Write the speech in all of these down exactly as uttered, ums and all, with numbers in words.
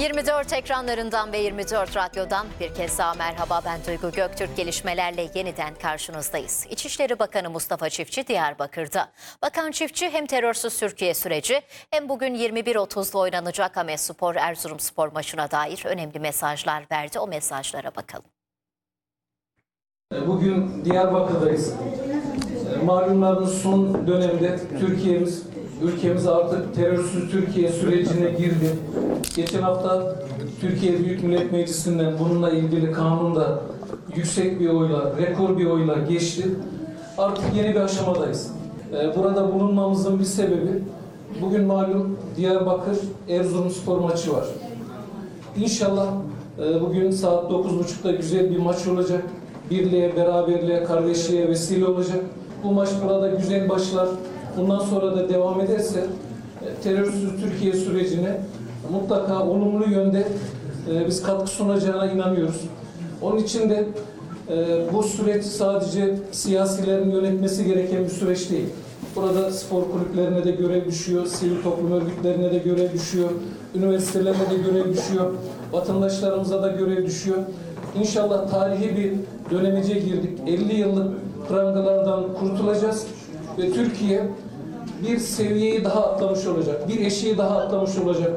yirmi dört ekranlarından ve yirmi dört radyodan bir kez daha merhaba, ben Duygu Göktürk. Gelişmelerle yeniden karşınızdayız. İçişleri Bakanı Mustafa Çiftçi Diyarbakır'da. Bakan Çiftçi hem terörsüz Türkiye süreci hem bugün yirmi bir otuzda oynanacak Ahmetspor Erzurumspor maçına dair önemli mesajlar verdi. O mesajlara bakalım. Bugün Diyarbakır'dayız. Malumlarınız son dönemde Türkiye'miz, ülkemiz artık terörsüz Türkiye sürecine girdi. Geçen hafta Türkiye Büyük Millet Meclisi'nden bununla ilgili kanun da yüksek bir oyla, rekor bir oyla geçti. Artık yeni bir aşamadayız. Burada bulunmamızın bir sebebi, bugün malum Diyarbakır Erzurumspor maçı var. İnşallah bugün saat dokuz buçukta güzel bir maç olacak. Birliğe, beraberliğe, kardeşliğe vesile olacak. Bu maç burada güzel başlar. Bundan sonra da devam ederse terörsüz Türkiye sürecine mutlaka olumlu yönde e, biz katkı sunacağına inanıyoruz. Onun için de e, bu süreç sadece siyasilerin yönetmesi gereken bir süreç değil. Burada spor kulüplerine de görev düşüyor, sivil toplum örgütlerine de görev düşüyor, üniversitelerine de görev düşüyor, vatandaşlarımıza da görev düşüyor. İnşallah tarihi bir dönemece girdik. elli yıllık prangalardan kurtulacağız ve Türkiye bir seviyeyi daha atlamış olacak, bir eşiği daha atlamış olacak.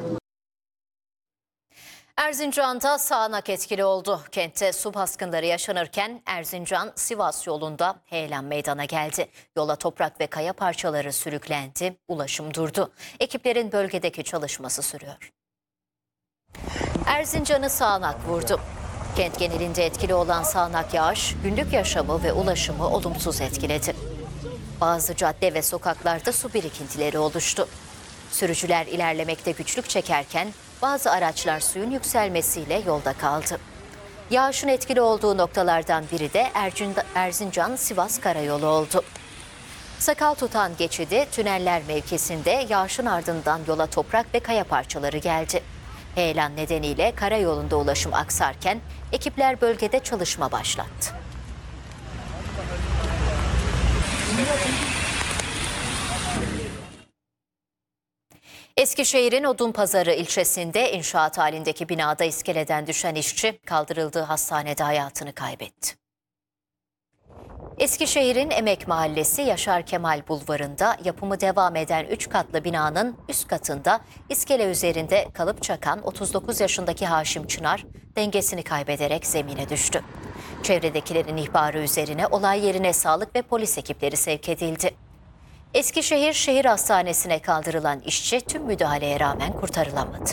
Erzincan'da sağanak etkili oldu. Kentte su baskınları yaşanırken Erzincan-Sivas yolunda heyelan meydana geldi. Yola toprak ve kaya parçaları sürüklendi, ulaşım durdu. Ekiplerin bölgedeki çalışması sürüyor. Erzincan'ı sağanak vurdu. Kent genelinde etkili olan sağanak yağış günlük yaşamı ve ulaşımı olumsuz etkiledi. Bazı cadde ve sokaklarda su birikintileri oluştu. Sürücüler ilerlemekte güçlük çekerken bazı araçlar suyun yükselmesiyle yolda kaldı. Yağışın etkili olduğu noktalardan biri de Erzincan-Sivas karayolu oldu. Sakal tutan geçidi tüneller mevkisinde yağışın ardından yola toprak ve kaya parçaları geldi. Heyelan nedeniyle karayolunda ulaşım aksarken ekipler bölgede çalışma başlattı. Eskişehir'in Odunpazarı ilçesinde inşaat halindeki binada iskeleden düşen işçi kaldırıldığı hastanede hayatını kaybetti. Eskişehir'in Emek Mahallesi Yaşar Kemal Bulvarı'nda yapımı devam eden üç katlı binanın üst katında iskele üzerinde kalıp çakan otuz dokuz yaşındaki Haşim Çınar dengesini kaybederek zemine düştü. Çevredekilerin ihbarı üzerine olay yerine sağlık ve polis ekipleri sevk edildi. Eskişehir Şehir Hastanesi'ne kaldırılan işçi tüm müdahaleye rağmen kurtarılamadı.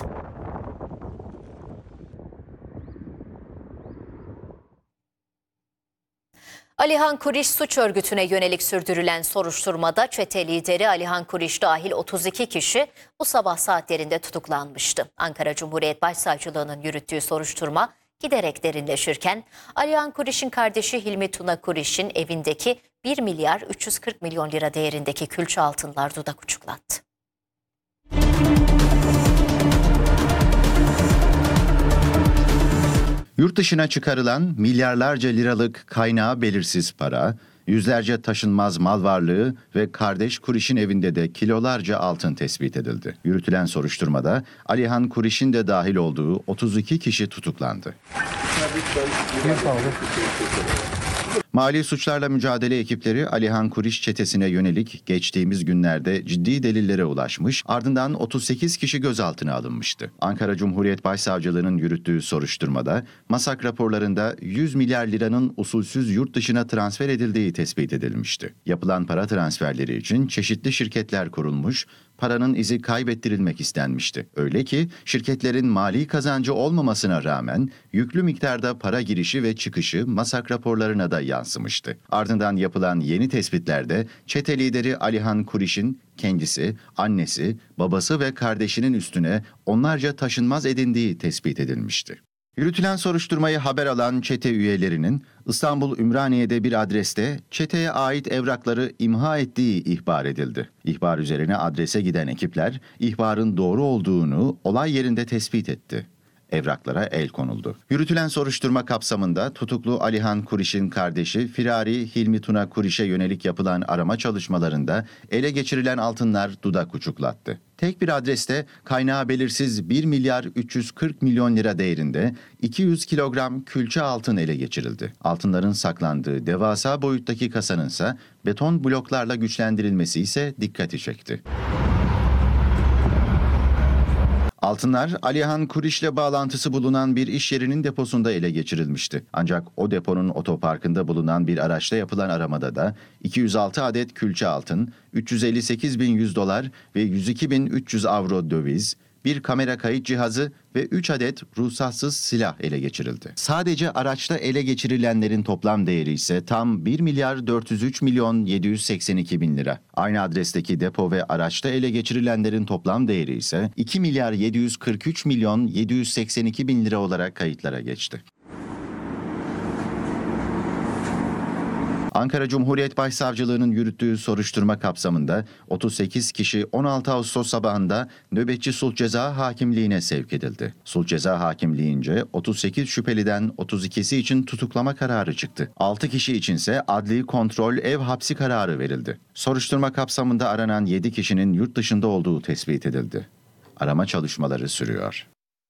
Alihan Kuriş suç örgütüne yönelik sürdürülen soruşturmada çete lideri Alihan Kuriş dahil otuz iki kişi bu sabah saatlerinde tutuklanmıştı. Ankara Cumhuriyet Başsavcılığı'nın yürüttüğü soruşturma giderek derinleşirken Alihan Kuriş'in kardeşi Hilmi Tuna Kuriş'in evindeki bir milyar üç yüz kırk milyon lira değerindeki külçe altınlar dudak uçuklattı. Yurt dışına çıkarılan milyarlarca liralık kaynağı belirsiz para, yüzlerce taşınmaz mal varlığı ve kardeş Kuriş'in evinde de kilolarca altın tespit edildi. Yürütülen soruşturmada Alihan Kuriş'in de dahil olduğu otuz iki kişi tutuklandı. Mali suçlarla mücadele ekipleri Alihan Kuriş çetesine yönelik geçtiğimiz günlerde ciddi delillere ulaşmış, ardından otuz sekiz kişi gözaltına alınmıştı. Ankara Cumhuriyet Başsavcılığı'nın yürüttüğü soruşturmada MASAK raporlarında yüz milyar liranın usulsüz yurt dışına transfer edildiği tespit edilmişti. Yapılan para transferleri için çeşitli şirketler kurulmuş, paranın izi kaybettirilmek istenmişti. Öyle ki şirketlerin mali kazancı olmamasına rağmen yüklü miktarda para girişi ve çıkışı MASAK raporlarına da yansımıştı. Ardından yapılan yeni tespitlerde çete lideri Alihan Kuriş'in kendisi, annesi, babası ve kardeşinin üstüne onlarca taşınmaz edindiği tespit edilmişti. Yürütülen soruşturmayı haber alan çete üyelerinin İstanbul Ümraniye'de bir adreste çeteye ait evrakları imha ettiği ihbar edildi. İhbar üzerine adrese giden ekipler ihbarın doğru olduğunu olay yerinde tespit etti. Evraklara el konuldu. Yürütülen soruşturma kapsamında tutuklu Alihan Kuriş'in kardeşi Firari Hilmi Tuna Kuriş'e yönelik yapılan arama çalışmalarında ele geçirilen altınlar dudak uçuklattı. tek bir adreste kaynağı belirsiz bir milyar üç yüz kırk milyon lira değerinde iki yüz kilogram külçe altın ele geçirildi. Altınların saklandığı devasa boyuttaki kasanın ise beton bloklarla güçlendirilmesi ise dikkati çekti. Altınlar, Alihan Kuriş'le bağlantısı bulunan bir iş yerinin deposunda ele geçirilmişti. Ancak o deponun otoparkında bulunan bir araçta yapılan aramada da iki yüz altı adet külçe altın, üç yüz elli sekiz bin yüz dolar ve yüz iki bin üç yüz avro döviz, bir kamera kayıt cihazı ve üç adet ruhsatsız silah ele geçirildi. Sadece araçta ele geçirilenlerin toplam değeri ise tam bir milyar dört yüz üç milyon yedi yüz seksen iki bin lira. Aynı adresteki depo ve araçta ele geçirilenlerin toplam değeri ise iki milyar yedi yüz kırk üç milyon yedi yüz seksen iki bin lira olarak kayıtlara geçti. Ankara Cumhuriyet Başsavcılığı'nın yürüttüğü soruşturma kapsamında otuz sekiz kişi on altı Ağustos sabahında nöbetçi sulh ceza hakimliğine sevk edildi. Sulh ceza hakimliğince otuz sekiz şüpheliden otuz ikisi için tutuklama kararı çıktı. altı kişi içinse adli kontrol ev hapsi kararı verildi. Soruşturma kapsamında aranan yedi kişinin yurt dışında olduğu tespit edildi. Arama çalışmaları sürüyor.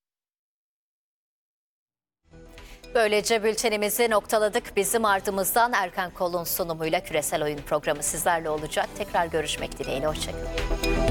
Böylece bültenimizi noktaladık. Bizim ardımızdan Erkan Kol'un sunumuyla Küresel Oyun programı sizlerle olacak. Tekrar görüşmek dileğiyle. Hoşçakalın.